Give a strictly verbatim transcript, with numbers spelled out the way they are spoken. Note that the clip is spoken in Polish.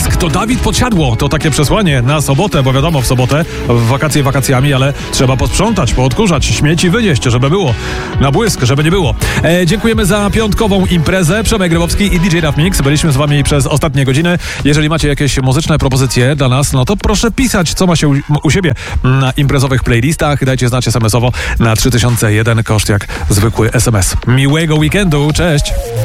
Błysk to Dawid Podsiadło. To takie przesłanie na sobotę, bo wiadomo, w sobotę w wakacje wakacjami, ale trzeba posprzątać, poodkurzać, śmieci wynieść, żeby było. Na błysk, żeby nie było. E, dziękujemy za piątkową imprezę. Przemek Grybowski i D J Raf Mix. Byliśmy z wami przez ostatnie godziny. Jeżeli macie jakieś muzyczne propozycje dla nas, no to proszę pisać, co ma się u, u siebie na imprezowych playlistach. Dajcie znać es em esowo na trzy tysiące jeden, koszt jak zwykły es em es. Miłego weekendu, cześć!